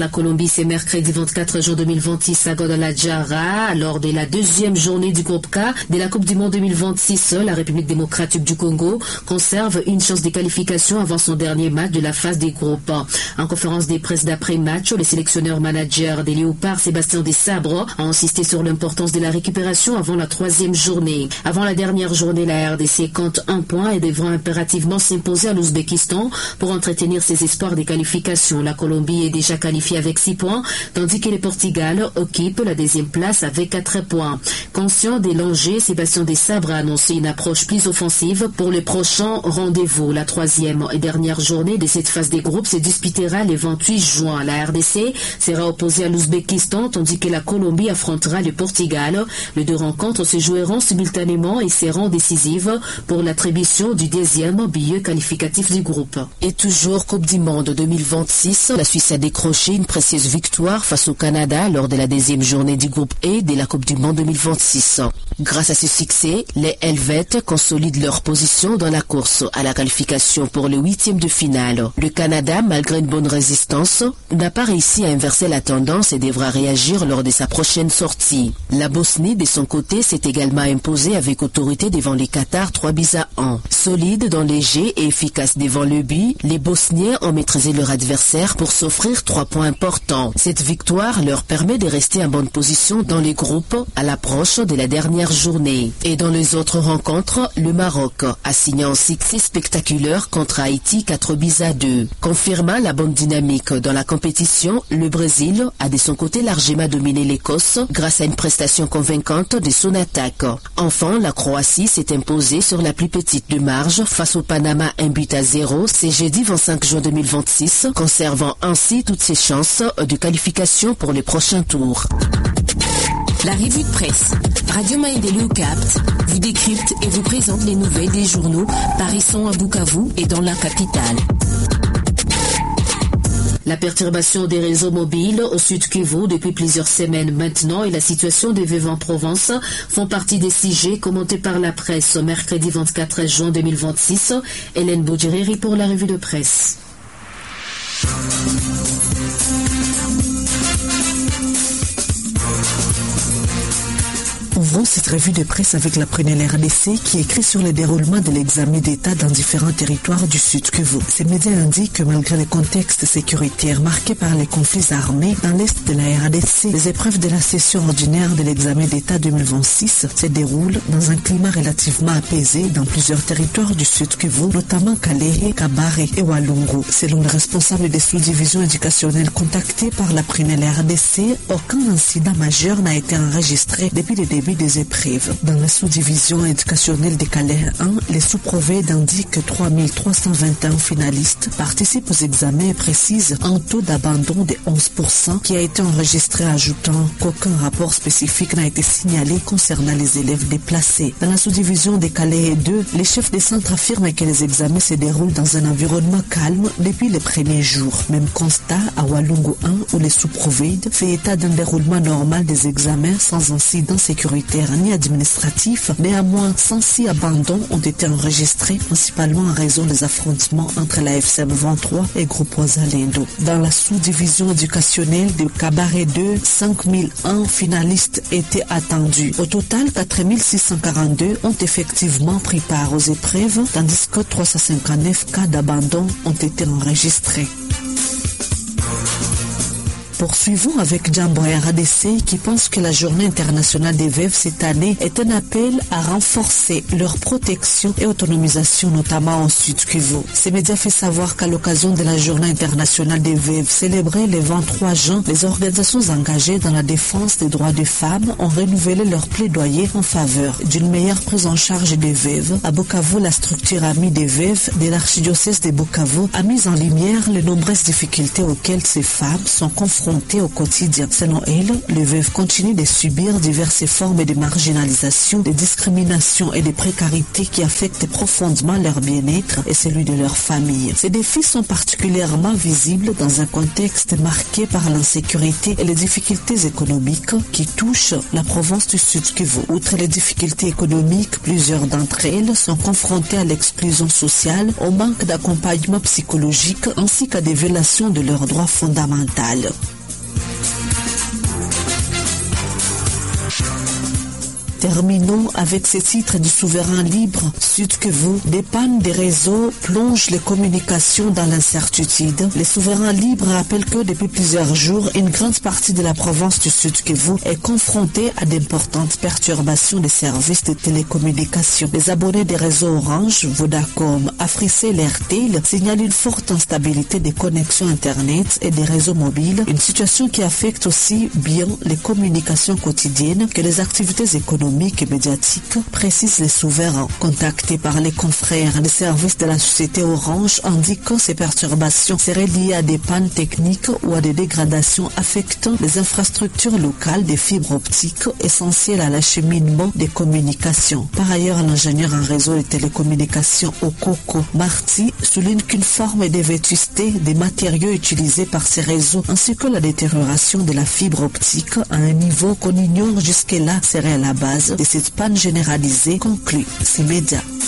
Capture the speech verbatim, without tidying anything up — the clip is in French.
La Colombie, c'est mercredi vingt-quatre juin deux mille vingt-six à Guadalajara, lors de la deuxième journée du groupe K de la Coupe du Monde deux mille vingt-six. La République démocratique du Congo conserve une chance de qualification avant son dernier match de la phase des groupes. En conférence des presse d'après-match, le sélectionneur manager des Léopards, Sébastien Desabre, a insisté sur l'importance de la récupération avant la troisième journée. Avant la dernière journée, la R D C compte un point et devra impérativement s'imposer à l'Ouzbékistan pour entretenir ses espoirs de qualification. La Colombie est déjà qualifiée avec six points, tandis que le Portugal occupe la deuxième place avec quatre points. Conscient des dangers, Sébastien Desabre a annoncé une approche plus offensive pour le prochain rendez-vous. La troisième et dernière journée de cette phase des groupes se disputera le vingt-huit juin. La R D C sera opposée à l'Ouzbékistan, tandis que la Colombie affrontera le Portugal. Les deux rencontres se joueront simultanément et seront décisives pour l'attribution du deuxième billet qualificatif du groupe. Et toujours Coupe du Monde deux mille vingt-six, la Suisse a décroché une précieuse victoire face au Canada lors de la deuxième journée du groupe E de la Coupe du Monde deux mille vingt-six. Grâce à ce succès, les Helvètes consolident leur position dans la course à la qualification pour le huitième de finale. Le Canada, malgré une bonne résistance, n'a pas réussi à inverser la tendance et devra réagir lors de sa prochaine sortie. La Bosnie, de son côté, s'est également imposée avec autorité devant les Qatar trois buts à un. Solide dans les jets et efficace devant le but, les Bosniens ont maîtrisé leur adversaire pour s'offrir trois points importants. Cette victoire leur permet de rester en bonne position dans les groupes à l'approche de la dernière journée. Et dans les autres rencontres, le Maroc a signé un succès spectaculaire contre Haïti quatre buts à deux. Confirmant la bonne dynamique dans la compétition, le Brésil a de son côté largement dominé l'Écosse grâce à une prestation convaincante de son attaque. Enfin, la Croatie s'est imposée sur la plus petite de marge face au Panama un but à zéro. C'est jeudi vingt-cinq juin deux mille vingt-six, conservant ainsi toutes ses chances de qualification pour les prochains tours. La revue de presse. Radio Maïdélé au Capt vous décrypte et vous présente les nouvelles des journaux paraissant à Bukavu et dans la capitale. La perturbation des réseaux mobiles au sud Kivu depuis plusieurs semaines maintenant et la situation des veuves en Provence font partie des sujets commentés par la presse mercredi vingt-quatre juin deux mille vingt-six. Hélène Boudjiriri pour la revue de presse. Ouvrons cette revue de presse avec la prunelle R D C qui écrit sur le déroulement de l'examen d'État dans différents territoires du Sud Kivu. Ces médias indiquent que malgré le contexte sécuritaire marqué par les conflits armés dans l'Est de la R D C, les épreuves de la session ordinaire de l'examen d'État deux mille vingt-six se déroulent dans un climat relativement apaisé dans plusieurs territoires du Sud Kivu, notamment Kalehe, Kabare et Walungu. Selon le responsable des sous-divisions éducationnelles contactés par la prunelle R D C, aucun incident majeur n'a été enregistré depuis le début des épreuves. Dans la sous-division éducationnelle de Calais un, les sous-provèdes indiquent que trois mille trois cent vingt et un finalistes participent aux examens et précisent un taux d'abandon de onze pour cent qui a été enregistré, ajoutant qu'aucun rapport spécifique n'a été signalé concernant les élèves déplacés. Dans la sous-division de Calais deux, les chefs des centres affirment que les examens se déroulent dans un environnement calme depuis les premiers jours. Même constat à Walungu un où les sous-provèdes fait état d'un déroulement normal des examens sans incident sécuritaire ni administratif. Néanmoins, cent six abandons ont été enregistrés, principalement en raison des affrontements entre la F C M vingt-trois et Groupe Wazalendo. Dans la sous-division éducationnelle de Kabare deux, cinq mille un finalistes étaient attendus. Au total, quatre mille six cent quarante-deux ont effectivement pris part aux épreuves, tandis que trois cent cinquante-neuf cas d'abandon ont été enregistrés. Poursuivons avec Jambo R D C qui pense que la journée internationale des veuves cette année est un appel à renforcer leur protection et autonomisation, notamment au Sud Kivu. Ces médias fait savoir qu'à l'occasion de la journée internationale des veuves célébrée le vingt-trois juin, les organisations engagées dans la défense des droits des femmes ont renouvelé leur plaidoyer en faveur d'une meilleure prise en charge des veuves. À Bukavu, la structure amie des veuves de l'archidiocèse de Bukavu a mis en lumière les nombreuses difficultés auxquelles ces femmes sont confrontées confrontées au quotidien. Selon elle, les veuves continuent de subir diverses formes de marginalisation, de discrimination et de précarité qui affectent profondément leur bien-être et celui de leur famille. Ces défis sont particulièrement visibles dans un contexte marqué par l'insécurité et les difficultés économiques qui touchent la province du Sud-Kivu. Outre les difficultés économiques, plusieurs d'entre elles sont confrontées à l'exclusion sociale, au manque d'accompagnement psychologique ainsi qu'à des violations de leurs droits fondamentaux. Terminons avec ces titres du souverain libre Sud-Kivu. Des pannes des réseaux plongent les communications dans l'incertitude. Les souverains libres rappellent que depuis plusieurs jours, une grande partie de la province du Sud-Kivu est confrontée à d'importantes perturbations des services de télécommunications. Les abonnés des réseaux Orange, Vodacom, Africell et Airtel signalent une forte instabilité des connexions Internet et des réseaux mobiles, une situation qui affecte aussi bien les communications quotidiennes que les activités économiques et médiatiques, précisent les souverains. Contactés par les confrères des services de la société Orange, indiquant ces perturbations seraient liées à des pannes techniques ou à des dégradations affectant les infrastructures locales des fibres optiques essentielles à l'acheminement des communications. Par ailleurs, l'ingénieur en réseau de télécommunications Okoko Marti souligne qu'une forme de vétusté des matériaux utilisés par ces réseaux ainsi que la détérioration de la fibre optique à un niveau qu'on ignore jusque-là serait à la base de cette panne généralisée, conclut ces médias.